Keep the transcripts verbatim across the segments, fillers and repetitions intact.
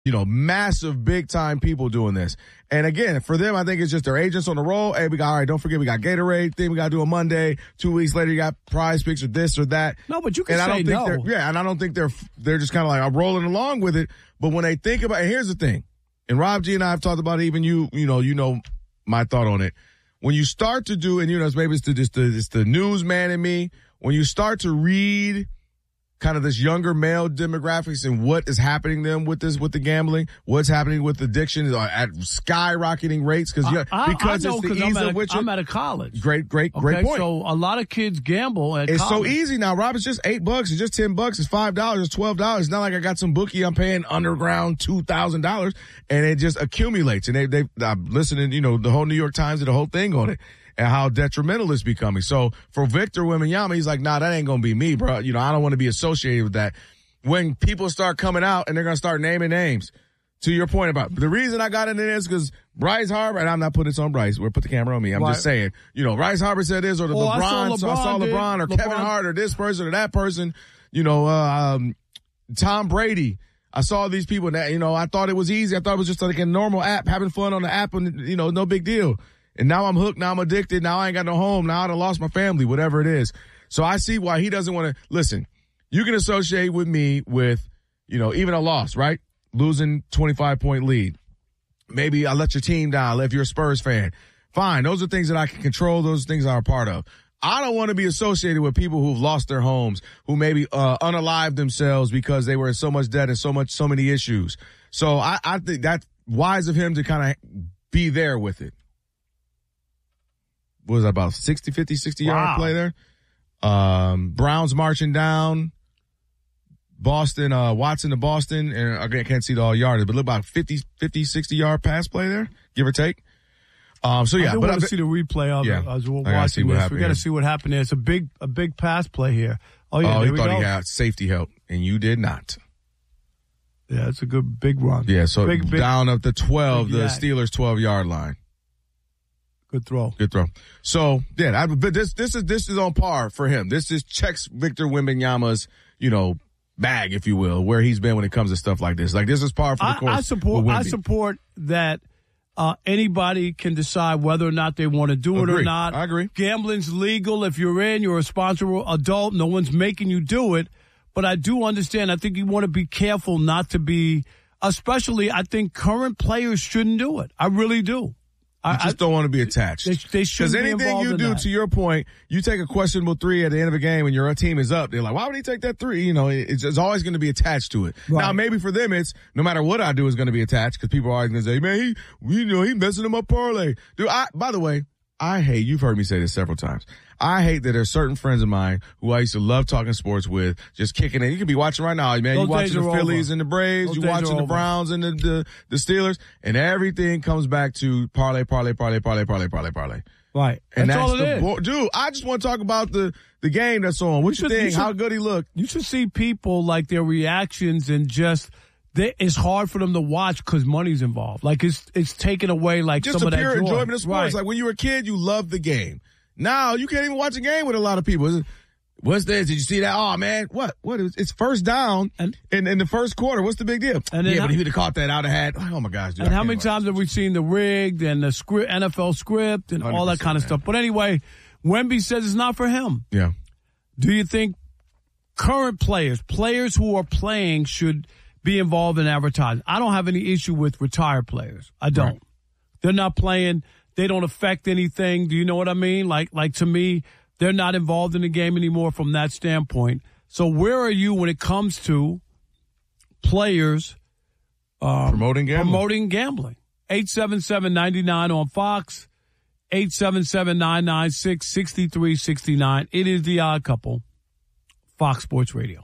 you know, massive, big-time people doing this. And, again, for them, I think it's just their agents on the roll. Hey, we got, all right, don't forget, we got Gatorade thing we got to do on Monday. Two weeks later, you got prize picks or this or that. No, but you can and say I don't think no. They're, yeah, and I don't think they're they're just kind of like, I'm rolling along with it. But when they think about it, here's the thing. And Rob G and I have talked about it, even you, you know, you know my thought on it. When you start to do, and, you know, maybe it's the, just the, it's the newsman in me, when you start to read kind of this younger male demographics and what is happening to them with this, with the gambling, what's happening with addiction at skyrocketing rates because I, I, because I know, it's the ease I'm at, of which I'm at a college. Great, great, okay, great point. So a lot of kids gamble at it's college. so easy now, Rob. It's just eight bucks. It's just ten bucks. It's five dollars. It's twelve dollars. It's not like I got some bookie I'm paying underground two thousand dollars, and it just accumulates. And they, they, I'm listening, you know, the whole New York Times did a whole thing on it. And how detrimental it's becoming. So for Victor Wembanyama, he's like, nah, that ain't going to be me, bro. You know, I don't want to be associated with that. When people start coming out and they're going to start naming names, to your point about the reason I got into this because Bryce Harper, and I'm not putting this on Bryce, we'll put the camera on me. I'm right. just saying, you know, Bryce Harper said this or the oh, LeBron, I saw LeBron, so I saw LeBron or LeBron. Kevin Hart or this person or that person, you know, uh, um, Tom Brady. I saw these people that, you know, I thought it was easy. I thought it was just like a normal app, having fun on the app and, you know, no big deal. And now I'm hooked. Now I'm addicted. Now I ain't got no home. Now I done lost my family, whatever it is. So I see why he doesn't want to. Listen, you can associate with me with, you know, even a loss, right? Losing twenty-five point lead. Maybe I let your team down if you're a Spurs fan. Fine. Those are things that I can control. Those are things I'm a part of. I don't want to be associated with people who've lost their homes, who maybe uh, unalived themselves because they were in so much debt and so much, so many issues. So I, I think that's wise of him to kind of be there with it. What was that, about sixty, fifty, sixty-yard wow. play there? Um, Browns marching down. Boston, uh, Watson to Boston. And again, I can't see the all yardage, but look about fifty, fifty, sixty-yard pass play there, give or take. Um, so, yeah. I do but want to see the replay of yeah, it as we're I gotta see watching what this. happened We got to here. see what happened there. It's a big, a big pass play here. Oh, yeah, oh there he we thought go. he had safety help, and you did not. Yeah, it's a good big run. Yeah, so big, big, down up to twelve, the yak. Steelers' twelve-yard line. Good throw. Good throw. So, yeah, I, but this this is this is on par for him. This is checks Victor Wembanyama's, you know, bag, if you will, where he's been when it comes to stuff like this. Like, this is par for the course. I, I support. I support that uh, anybody can decide whether or not they want to do agree. it or not. I agree. Gambling's legal. If you're in, you're a responsible adult. No one's making you do it. But I do understand. I think you want to be careful not to be, especially I think current players shouldn't do it. I really do. You just I, don't want to be attached. They, they shouldn't be Because anything anything you do, that. to your point, you take a questionable three at the end of a game and your team is up. They're like, why would he take that three? You know, it's, it's always going to be attached to it. Right. Now, maybe for them, it's no matter what I do is going to be attached because people are always going to say, man, he, you know, he messing him up parlay. Dude, I, by the way, I hate, you've heard me say this several times. I hate that there's certain friends of mine who I used to love talking sports with, just kicking it. You could be watching right now, man. Those you watching the Phillies over. and the Braves, Those you watching the over. Browns and the, the, the Steelers, and everything comes back to parlay, parlay, parlay, parlay, parlay, parlay, parlay. Right. And that's, that's, all the it is. bo- dude, I just want to talk about the, the game that's on. What you, you should, think? You should, How good he looked? You should see people, like, their reactions and just they, it's hard for them to watch because money's involved. Like, it's it's taken away, like, just some of the that pure joy. enjoyment of sports. Right. Like, when you were a kid, you loved the game. Now, you can't even watch a game with a lot of people. What's this? Did you see that? Oh, man, what? What? It's first down and, in, in the first quarter. What's the big deal? And yeah, how, but if he'd have caught that, I would have had, oh, my gosh, dude. And how many times have we seen the rigged and the script, N F L script and all that kind of man. stuff? But anyway, Wemby says it's not for him. Yeah. Do you think current players, players who are playing should be involved in advertising? I don't have any issue with retired players. I don't. Right. They're not playing. They don't affect anything. Do you know what I mean? Like, like to me, they're not involved in the game anymore from that standpoint. So where are you when it comes to players um, promoting gambling? Promoting gambling. eight seven seven, nine nine on Fox, eight seven seven, nine nine six, six three six nine. It is The Odd Couple, Fox Sports Radio.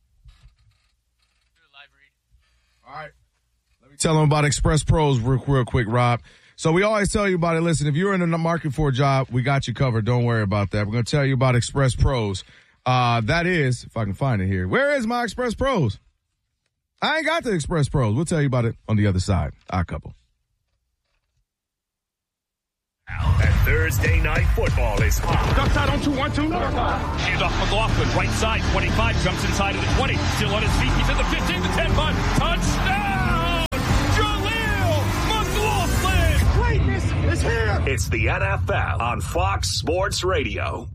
All right. Let me tell them about Express Pros real, real quick, Rob. So we always tell you about it. Listen, if you're in the market for a job, we got you covered. Don't worry about that. We're going to tell you about Express Pros. Uh, that is, if I can find it here. Where is my Express Pros? I ain't got the Express Pros. We'll tell you about it on the other side. Our couple. And Thursday night football is hot. Duck side on two, one, two. Hand off McLaughlin, right side, twenty-five, jumps inside of the twenty. Still on his feet, he's in the fifteen, the ten, but touchdown! It's the N F L on Fox Sports Radio.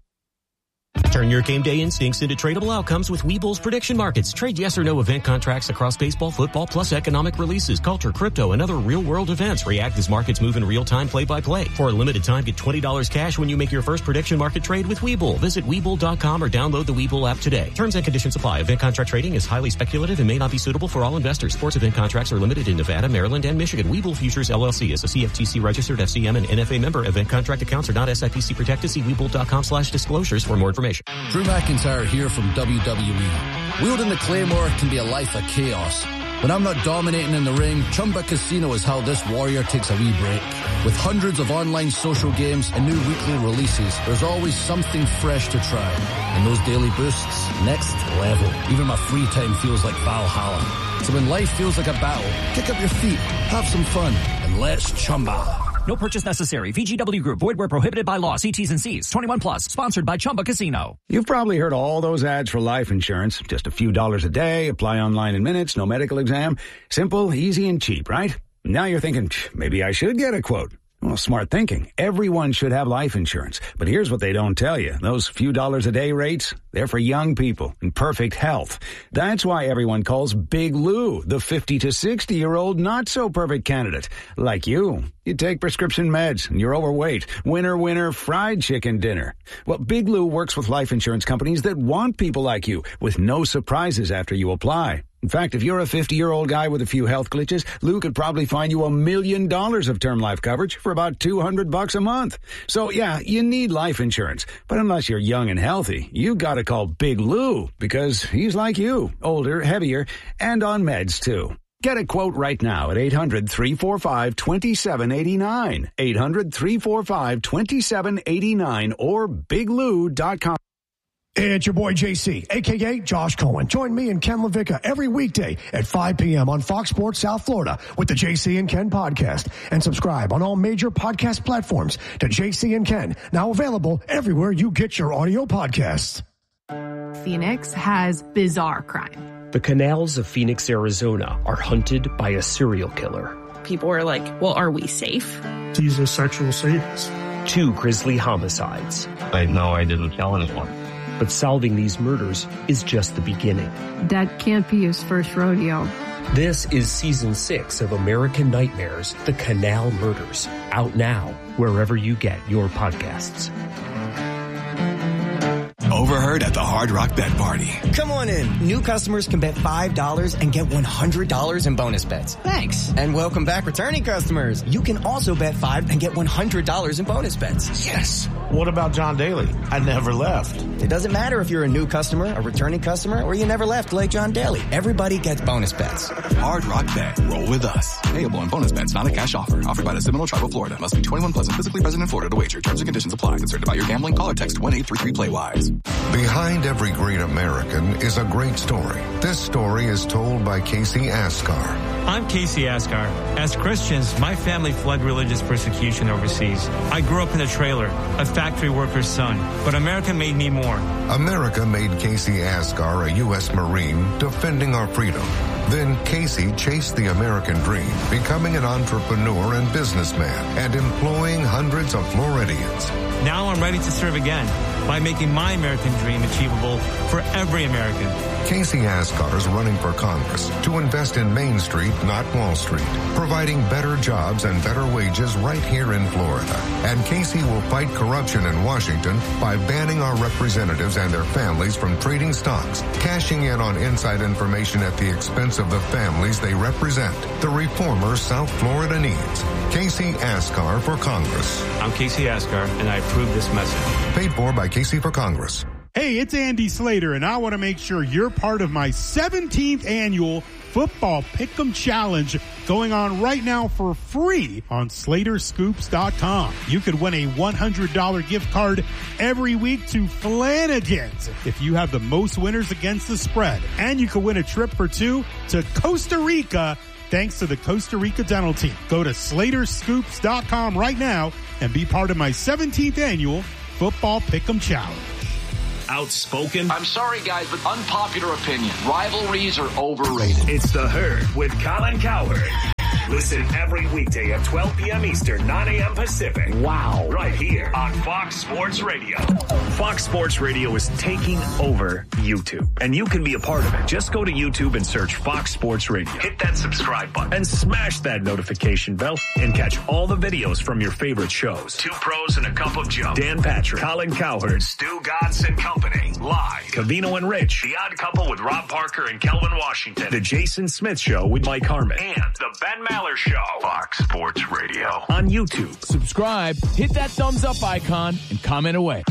Turn your game day instincts into tradable outcomes with Webull's prediction markets. Trade yes or no event contracts across baseball, football, plus economic releases, culture, crypto, and other real-world events. React as markets move in real time, play-by-play. For a limited time, get twenty dollars cash when you make your first prediction market trade with Webull. Visit Webull dot com or download the Webull app today. Terms and conditions apply. Event contract trading is highly speculative and may not be suitable for all investors. Sports event contracts are limited in Nevada, Maryland, and Michigan. Webull Futures, L L C is a C F T C-registered F C M and N F A member. Event contract accounts are not S I P C protected. See Webull dot com slash disclosures for more information. Drew McIntyre here from W W E. Wielding the Claymore can be a life of chaos. When I'm not dominating in the ring, Chumba Casino is how this warrior takes a wee break. With hundreds of online social games and new weekly releases, there's always something fresh to try. And those daily boosts, next level. Even my free time feels like Valhalla. So when life feels like a battle, kick up your feet, have some fun, and let's Chumba. No purchase necessary. V G W Group. Void where prohibited by law. See T's and C's. twenty-one plus. Sponsored by Chumba Casino. You've probably heard all those ads for life insurance. Just a few dollars a day. Apply online in minutes. No medical exam. Simple, easy, and cheap, right? Now you're thinking, maybe I should get a quote. Well, smart thinking. Everyone should have life insurance. But here's what they don't tell you. Those few dollars a day rates, they're for young people in perfect health. That's why everyone calls Big Lou the fifty to sixty-year-old not-so-perfect candidate. Like you. You take prescription meds and you're overweight. Winner, winner, fried chicken dinner. Well, Big Lou works with life insurance companies that want people like you with no surprises after you apply. In fact, if you're a fifty-year-old guy with a few health glitches, Lou could probably find you a million dollars of term life coverage for about two hundred bucks a month. So, yeah, you need life insurance. But unless you're young and healthy, you gotta call Big Lou because he's like you, older, heavier, and on meds, too. Get a quote right now at eight hundred, three four five, two seven eight nine, eight hundred, three four five, two seven eight nine, or big lou dot com. It's your boy J C, a k a. Josh Cohen. Join me and Ken LaVicka every weekday at five p.m. on Fox Sports South Florida with the J C and Ken podcast. And subscribe on all major podcast platforms to J C and Ken, now available everywhere you get your audio podcasts. Phoenix has bizarre crime. The canals of Phoenix, Arizona are hunted by a serial killer. People are like, well, are we safe? He's a sexual sadist. Two grisly homicides. I know I didn't kill anyone. But solving these murders is just the beginning. That can't be his first rodeo. This is season six of American Nightmares, The Canal Murders. Out now, wherever you get your podcasts. Overheard at the Hard Rock Bet Party. Come on in. New customers can bet five dollars and get one hundred dollars in bonus bets. Thanks. And welcome back, returning customers. You can also bet five and get one hundred dollars in bonus bets. Yes. What about John Daly? I never left. It doesn't matter if you're a new customer, a returning customer, or you never left like John Daly. Everybody gets bonus bets. Hard Rock Bet. Roll with us. Payable on bonus bets, not a cash offer. Offered by the Seminole Tribe of Florida. Must be twenty-one plus and physically present in Florida to wager. Terms and conditions apply. Concerned about your gambling? Call or text one eight three three play wise. Behind every great American is a great story. This story is told by Casey Askar. I'm Casey Askar. As Christians, my family fled religious persecution overseas. I grew up in a trailer, a factory worker's son, but America made me more. America made Casey Askar a U S Marine defending our freedom. Then Casey chased the American dream, becoming an entrepreneur and businessman and employing hundreds of Floridians. Now I'm ready to serve again by making my American dream achievable for every American. Casey Askar is running for Congress to invest in Main Street, not Wall Street, providing better jobs and better wages right here in Florida. And Casey will fight corruption in Washington by banning our representatives and their families from trading stocks, cashing in on inside information at the expense of the families they represent. The reformer South Florida needs. Casey Askar for Congress. I'm Casey Askar, and I approve this message. Paid for by Casey for Congress. Hey, it's Andy Slater, and I want to make sure you're part of my seventeenth annual Football Pick'em Challenge going on right now for free on Slater Scoops dot com. You could win a one hundred dollars gift card every week to Flanagan's if you have the most winners against the spread. And you could win a trip for two to Costa Rica thanks to the Costa Rica Dental Team. Go to Slater Scoops dot com right now and be part of my seventeenth annual Football Pick'em Challenge. Outspoken. I'm sorry, guys, but unpopular opinion. Rivalries are overrated. It's The Herd with Colin Cowherd. Listen every weekday at twelve p.m. Eastern, nine a.m. Pacific. Wow. Right here on Fox Sports Radio. Fox Sports Radio is taking over YouTube, and you can be a part of it. Just go to YouTube and search Fox Sports Radio. Hit that subscribe button and smash that notification bell and catch all the videos from your favorite shows. Two Pros and a Cup of Joe. Dan Patrick, Colin Cowherd, Stu Gatz and Company. Live. Covino and Rich. The Odd Couple with Rob Parker and Kelvin Washington. The Jason Smith Show with Mike Harmon. And the Ben Maller Show. Fox Sports Radio. On YouTube. Subscribe, hit that thumbs up icon, and comment away.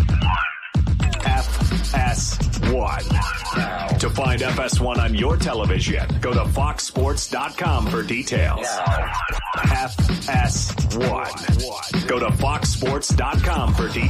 F S one. To find F S one on your television, go to fox sports dot com for details. F S one. Go to fox sports dot com for details.